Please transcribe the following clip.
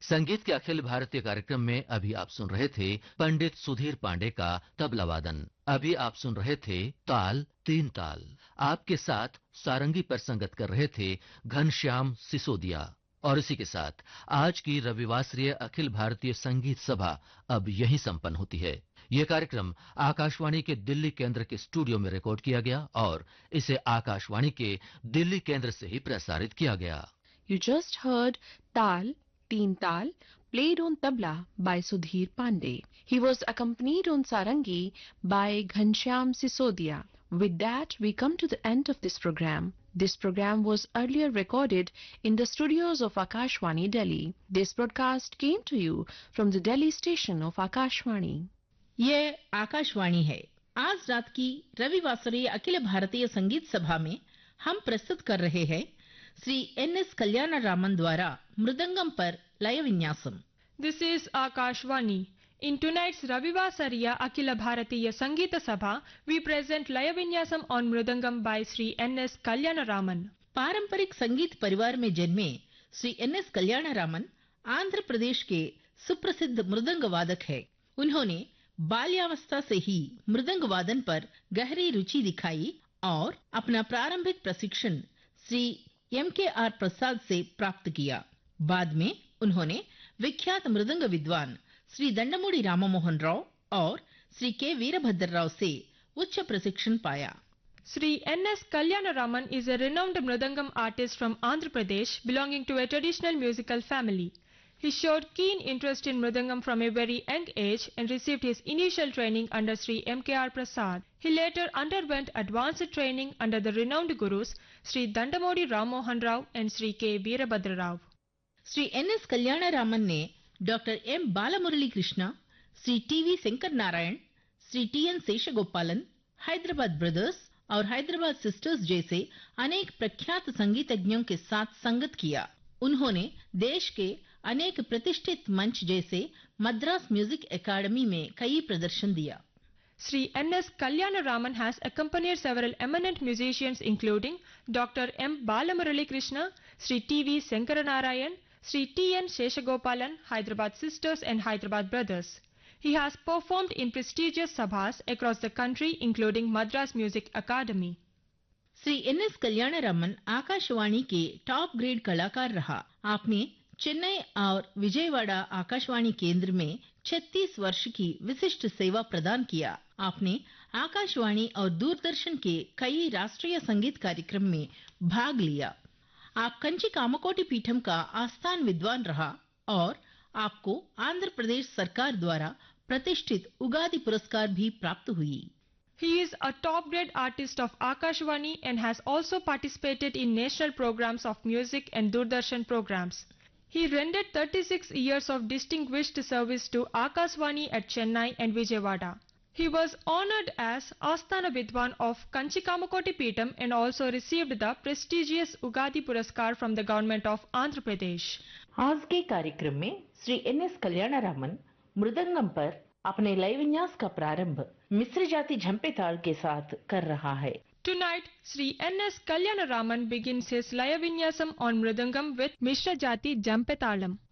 संगीत के अखिल भारतीय कार्यक्रम में अभी आप सुन रहे थे पंडित सुधीर पांडे का तबला वादन। अभी आप सुन रहे थे ताल तीन ताल। आपके साथ सारंगी पर संगत कर रहे थे घनश्याम सिसोदिया। और इसी के साथ आज की रविवासरीय अखिल भारतीय संगीत सभा अब यहीं संपन्न होती है। यह कार्यक्रम आकाशवाणी के दिल्ली केंद्र के स्टूडियो में रिकॉर्ड किया गया और इसे आकाशवाणी के दिल्ली केंद्र से ही प्रसारित किया गया। You just heard Tal, Teen Tal, played on tabla by Sudhir Pandey. He was accompanied on sarangi by Ghanshyam Sisodia. With that, we come to the end of this program. This program was earlier recorded in the studios of Akashvani, Delhi. This broadcast came to you from the Delhi station of Akashvani. ये आकाशवाणी है। आज रात की रविवासरीय अखिल भारतीय संगीत सभा में हम प्रस्तुत कर रहे हैं श्री एन.एस. कल्याणरामन द्वारा मृदंगम पर लय विन्यासम। This is Akashvani. In tonight's Ravivasariya Akhila Bharatiya Sangeeta Sabha, we present Laya Vinyasam on Mridangam by Sri N.S. Kalyanaraman. पारंपरिक संगीत परिवार में जन्मे श्री एन.एस. कल्याणरामन आंध्र प्रदेश के सुप्रसिद्ध मृदंग वादक है। उन्होंने बाल्यावस्था से ही मृदंग वादन पर गहरी रुचि दिखाई और अपना प्रारंभिक प्रशिक्षण श्री M.K.R. प्रसाद से प्राप्त किया। बाद में उन्होंने विख्यात मृदंग विद्वान श्री दंडमोड़ी राममोहन राव और श्री के वीरभद्र राव से उच्च प्रशिक्षण पाया। Sri N.S. Kalyanaraman is a renowned Mridangam artist from Andhra Pradesh belonging to a traditional musical family. He showed keen interest in Mridangam from a very young age and received his initial training under Sri M.K.R. Prasad. He later underwent advanced training under the renowned gurus Sri Dandamodi Rammohan Rao and Sri K. Veerabhadra Rao. Shri NS. Kalyanaraman ने doctor M. Balamurali Krishna, Shri TV. Shankar Narayan, Shri TN. शेषगोपालन, Hyderabad brothers और Hyderabad sisters जैसे अनेक प्रख्यात संगीतज्ञों के साथ संगत किया। उन्होंने देश के अनेक प्रतिष्ठित मंच जैसे मद्रास म्यूजिक एकेडमी में कई प्रदर्शन दिया। Sri N.S. Kalyanaraman has accompanied several eminent musicians including Dr. M. Balamurali Krishna, Sri T.V. Sankaranarayan, Sri T.N. Sheshagopalan, Hyderabad Sisters and Hyderabad Brothers. He has performed in prestigious sabhas across the country including Madras Music Academy. Shri NS. Kalyanaraman Akashvani के top grade कलाकार रहा। आपने चेन्नई और विजयवाड़ा आकाशवाणी केंद्र में 36 वर्ष की विशिष्ट सेवा प्रदान किया। आपने आकाशवाणी और दूरदर्शन के कई राष्ट्रीय संगीत कार्यक्रम में भाग लिया। आप कंची कामकोटि पीठम का आस्थान विद्वान रहा और आपको आंध्र प्रदेश सरकार द्वारा प्रतिष्ठित उगादि पुरस्कार भी प्राप्त हुई। He is a top-grade artist of Akashvani and has also participated in national programs of music and Doordarshan programs. He rendered 36 years of distinguished service to Akashvani at Chennai and Vijayawada. He was honored as Asthana Vidwan of Kanchikamakoti Peetam and also received the prestigious Ugadi Puraskar from the government of Andhra Pradesh. आज के कार्यक्रम में Shri NS. Kalyanaraman mridangam पर अपने लय विन्यास का प्रारंभ मिश्र जाति झंपे ताल के साथ कर रहा है। Tonight, Sri N.S. Kalyanaraman begins his Laya Vinyasam on Mridangam with Mishra Jati Jampetalam.